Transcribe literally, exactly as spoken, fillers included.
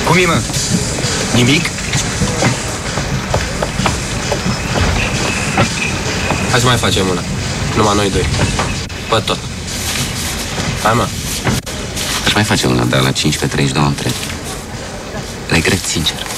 Cum e, mă? Nimic? Hai să mai facem una. Numai noi doi. Pe tot. Hai, mă. Aș mai face una, dar la cincisprezece treizeci și doi am tren. Regret sincer.